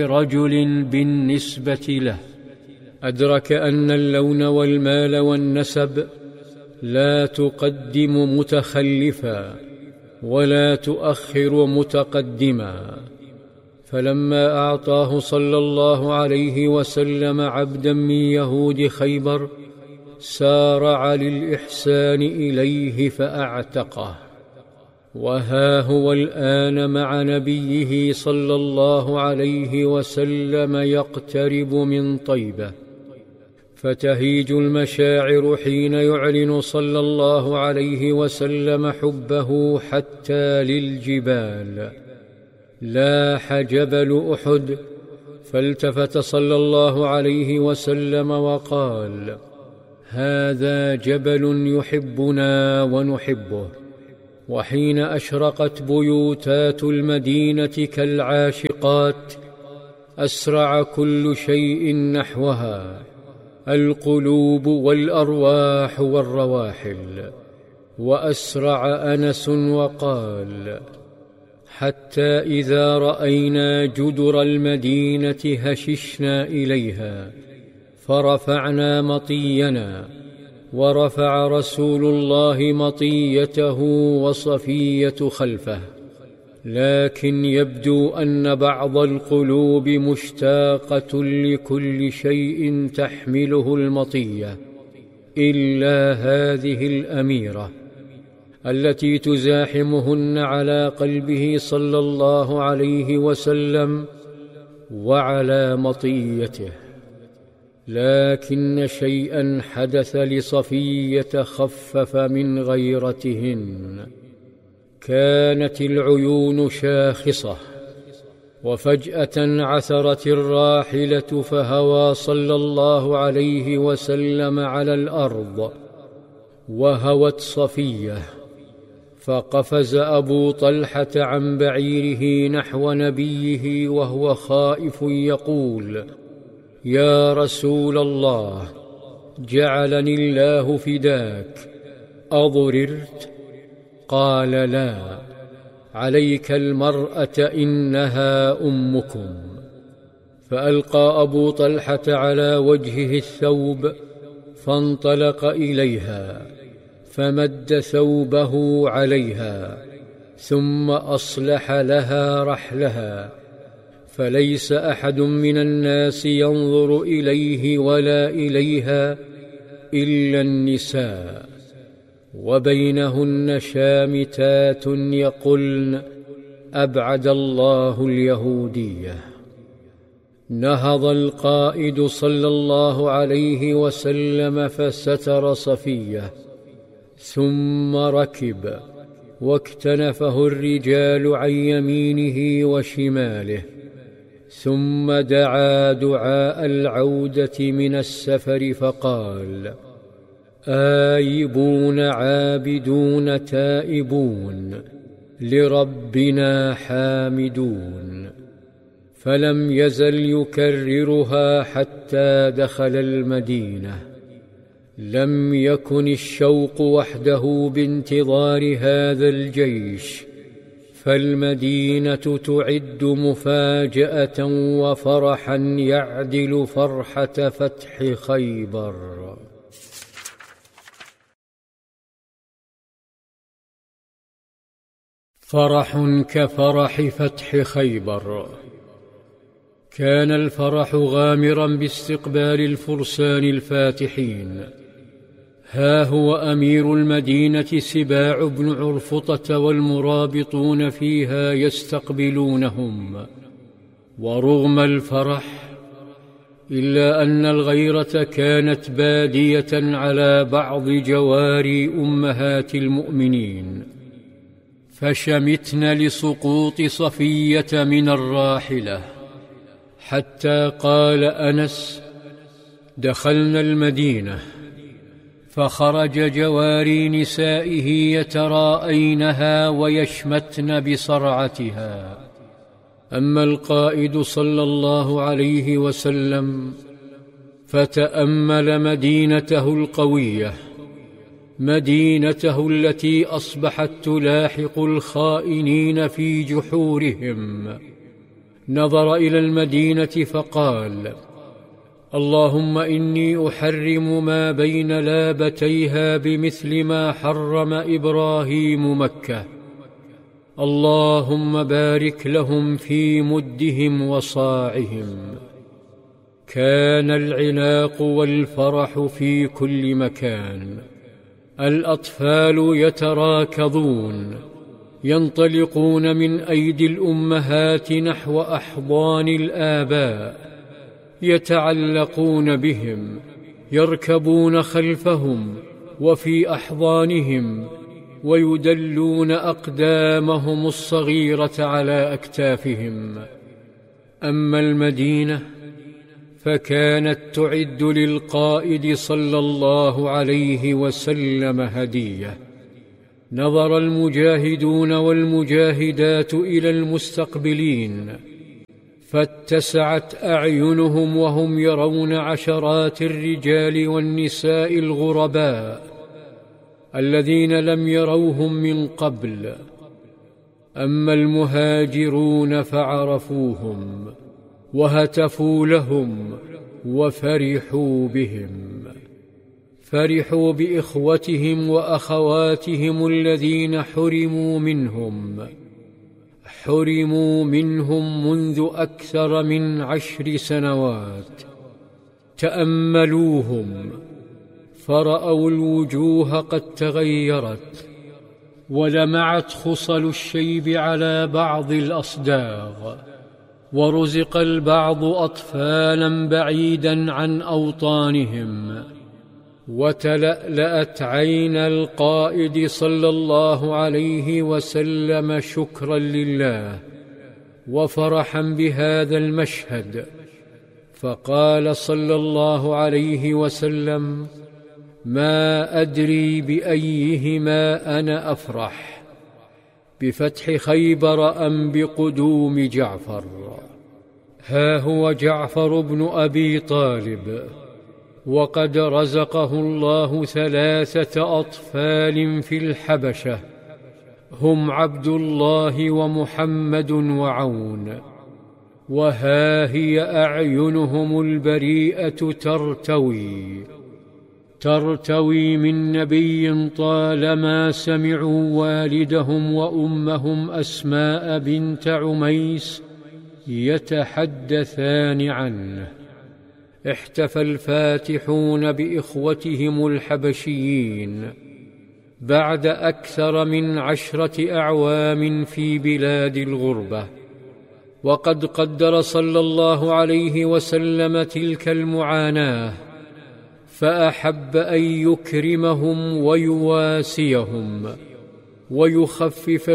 رجل بالنسبة له. أدرك أن اللون والمال والنسب لا تقدم متخلفا ولا تؤخر متقدما، فلما أعطاه صلى الله عليه وسلم عبدا من يهود خيبر سارع للإحسان إليه فأعتقه، وها هو الآن مع نبيه صلى الله عليه وسلم يقترب من طيبة، فتهيج المشاعر حين يعلن صلى الله عليه وسلم حبه حتى للجبال. لاح جبل أحد، فالتفت صلى الله عليه وسلم وقال: هذا جبل يحبنا ونحبه. وحين أشرقت بيوتات المدينة كالعاشقات أسرع كل شيء نحوها، القلوب والأرواح والرواحل. وأسرع أنس وقال: حتى إذا رأينا جدر المدينة هششنا إليها فرفعنا مطينا، ورفع رسول الله مطيته وصفية خلفه، لكن يبدو أن بعض القلوب مشتاقة لكل شيء تحمله المطية إلا هذه الأميرة التي تزاحمهن على قلبه صلى الله عليه وسلم وعلى مطيته. لكن شيئا حدث لصفية خفف من غيرتهن. كانت العيون شاخصة، وفجأة عثرت الراحلة فهوى صلى الله عليه وسلم على الأرض، وهوت صفية، فقفز أبو طلحة عن بعيره نحو نبيه وهو خائف يقول: يا رسول الله، جعلني الله فداك، أضررت؟ قال: لا، عليك المرأة، إنها أمكم. فألقى أبو طلحة على وجهه الثوب فانطلق إليها، فمد ثوبه عليها، ثم أصلح لها رحلها، فليس أحد من الناس ينظر إليه ولا إليها إلا النساء، وبينهن شامتات يقولن: أبعد الله اليهودية. نهض القائد صلى الله عليه وسلم فستر صفية، ثم ركب، واكتنفه الرجال عن يمينه وشماله، ثم دعا دعاء العودة من السفر فقال: آيبون عابدون تائبون لربنا حامدون. فلم يزل يكررها حتى دخل المدينة. لم يكن الشوق وحده بانتظار هذا الجيش، فالمدينة تعد مفاجأة وفرحا يعدل فرحة فتح خيبر. فرح كفرح فتح خيبر. كان الفرح غامرا باستقبال الفرسان الفاتحين. ها هو أمير المدينة سباع بن عرفطة والمرابطون فيها يستقبلونهم، ورغم الفرح إلا أن الغيرة كانت بادية على بعض جواري أمهات المؤمنين، فشمتن لسقوط صفية من الراحلة، حتى قال أنس: دخلنا المدينة فخرج جواري نسائه يتراءينها ويشمتن بصرعتها. أما القائد صلى الله عليه وسلم فتأمل مدينته القوية، مدينته التي أصبحت تلاحق الخائنين في جحورهم، نظر إلى المدينة فقال: اللهم إني أحرم ما بين لابتيها بمثل ما حرم إبراهيم مكة. اللهم بارك لهم في مدهم وصاعهم. كان العناق والفرح في كل مكان. الأطفال يتراكضون، ينطلقون من أيدي الأمهات نحو أحضان الآباء، يتعلقون بهم، يركبون خلفهم وفي أحضانهم، ويدلون أقدامهم الصغيرة على أكتافهم. أما المدينة فكانت تعد للقائد صلى الله عليه وسلم هدية. نظر المجاهدون والمجاهدات إلى المستقبلين، فاتسعت أعينهم وهم يرون عشرات الرجال والنساء الغرباء الذين لم يروهم من قبل. أما المهاجرون فعرفوهم وهتفوا لهم وفرحوا بهم. فرحوا بإخوتهم وأخواتهم الذين حرموا منهم منذ أكثر من 10 سنوات. تأملوهم فرأوا الوجوه قد تغيرت، ولمعت خصل الشيب على بعض الأصداغ، ورزق البعض أطفالا بعيدا عن أوطانهم. وتلألأت عين القائد صلى الله عليه وسلم شكرا لله وفرحا بهذا المشهد، فقال صلى الله عليه وسلم: ما أدري بأيهما أنا أفرح، بفتح خيبر أم بقدوم جعفر. ها هو جعفر بن أبي طالب، وقد رزقه الله 3 أطفال في الحبشة، هم عبد الله ومحمد وعون. وها هي أعينهم البريئة ترتوي من نبي طالما سمعوا والدهم وأمهم أسماء بنت عميس يتحدثان عنه. احتفى الفاتحون بإخوتهم الحبشيين بعد أكثر من 10 أعوام في بلاد الغربة، وقد قدر صلى الله عليه وسلم تلك المعاناة، فأحب أن يكرمهم ويواسيهم ويخفف